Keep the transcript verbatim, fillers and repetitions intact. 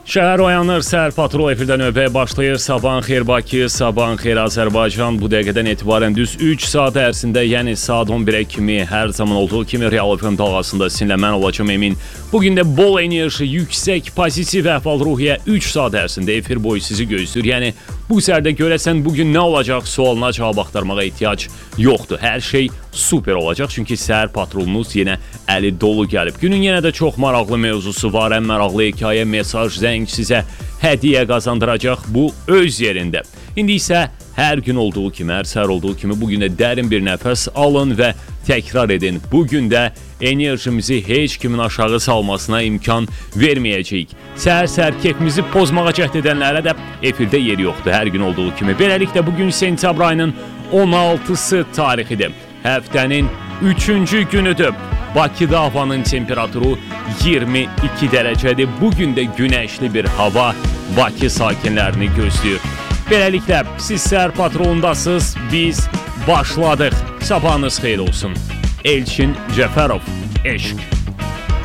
Şəhər oyanır, səhər patrol efirdən növbəyə başlayır. Sabahın xeyir Bakı, sabahın xeyir Azərbaycan. Bu dəqiqədən etibarən düz üç saat ərzində, yəni saat on birə kimi hər zaman olduğu kimi Real F M dalğasında sizinlə mən olacağım Emin. Bugün də bol enerji, yüksək, pozitiv əhval-ruhiyyə üç saat ərzində efir boyu sizi gözləyir. Yəni bu sərdə görəsən bugün nə olacaq sualına cavab axtarmağa ehtiyac yoxdur. Hər şey super olacaq çünki səhər patrolunuz yenə əli dolu gəlib. Günün yenə də çox maraqlı mövzusu var. Ən maraqlı hekayə, mesaj, zəng sizə hədiyyə qazandıracaq bu öz yerində. İndi isə hər gün olduğu kimi, hər səhər olduğu kimi bugün də dərin bir nəfəs alın və təkrar edin. Bugün də enerjimizi heç kimin aşağı salmasına imkan verməyəcəyik. Səhər-səhər keyfimizi pozmağa cəhd edənlərə də efirdə yeri yoxdur hər gün olduğu kimi. Beləliklə bugün sentyabr ayının on altısı tarixidir. Həftənin üçüncü günüdür. Bakıda havanın temperaturu iyirmi iki dərəcədir. Bugün də günəşli bir hava Bakı sakinlərini gözləyir. Beləliklə, siz səhər patrolundasınız, biz başladıq. Sabahınız xeyir olsun. Elçin Cəfərov, eşq.